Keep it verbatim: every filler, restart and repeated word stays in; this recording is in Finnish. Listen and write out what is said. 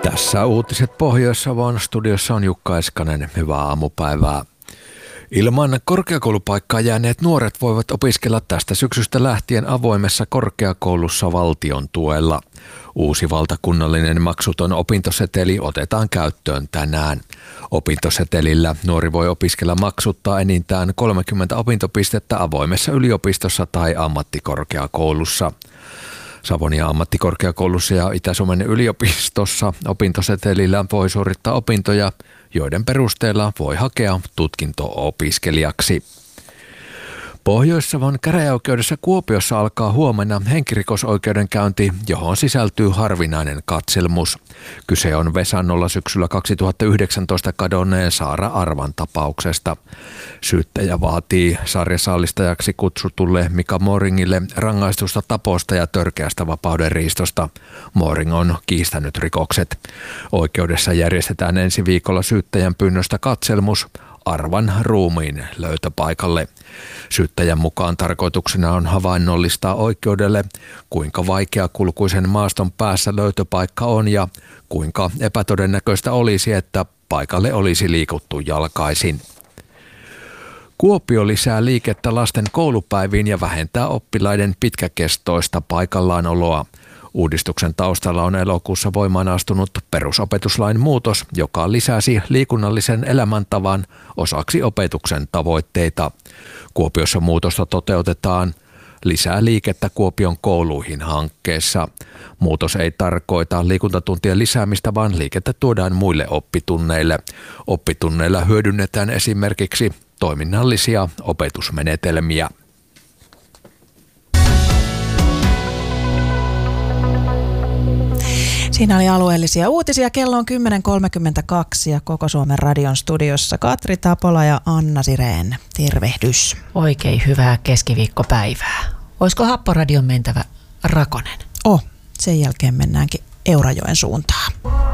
Tässä uutiset Pohjois-Savon studiossa on Jukka Eskanen. Hyvää aamupäivää. Ilman korkeakoulupaikkaa jääneet nuoret voivat opiskella tästä syksystä lähtien avoimessa korkeakoulussa valtion tuella. Uusi valtakunnallinen maksuton opintoseteli otetaan käyttöön tänään. Opintosetelillä nuori voi opiskella maksuttaa enintään kolmekymmentä opintopistettä avoimessa yliopistossa tai ammattikorkeakoulussa. Savonia ammattikorkeakoulussa ja Itä-Suomen yliopistossa opintosetelillä voi suorittaa opintoja, joiden perusteella voi hakea tutkinto-opiskelijaksi. Pohjois-Savon käräjäoikeudessa Kuopiossa alkaa huomenna henkirikosoikeudenkäynti, johon sisältyy harvinainen katselmus. Kyse on Vesannolla syksyllä kaksituhattayhdeksäntoista kadonneen Saara Arvan tapauksesta. Syyttäjä vaatii sarjasaalistajaksi kutsutulle Mika Moringille rangaistusta taposta ja törkeästä vapaudenriistosta. Moring on kiistänyt rikokset. Oikeudessa järjestetään ensi viikolla syyttäjän pyynnöstä katselmus Arvan ruumiin löytöpaikalle. Syyttäjän mukaan tarkoituksena on havainnollistaa oikeudelle, kuinka vaikeakulkuisen maaston päässä löytöpaikka on ja kuinka epätodennäköistä olisi, että paikalle olisi liikuttu jalkaisin. Kuopio lisää liikettä lasten koulupäiviin ja vähentää oppilaiden pitkäkestoista paikallaanoloa. Uudistuksen taustalla on elokuussa voimaan astunut perusopetuslain muutos, joka lisäsi liikunnallisen elämäntavan osaksi opetuksen tavoitteita. Kuopiossa muutosta toteutetaan lisää liikettä Kuopion kouluihin -hankkeessa. Muutos ei tarkoita liikuntatuntien lisäämistä, vaan liikettä tuodaan muille oppitunneille. Oppitunneilla hyödynnetään esimerkiksi toiminnallisia opetusmenetelmiä. Siinä oli alueellisia uutisia. Kello on kymmenen kolmekymmentäkaksi ja Koko Suomen radion studiossa Katri Tapola ja Anna Sireen. Tervehdys. Oikein hyvää keskiviikkopäivää. Olisiko Happoradion mentävä Rakonen? Oh, sen jälkeen mennäänkin Eurajoen suuntaan.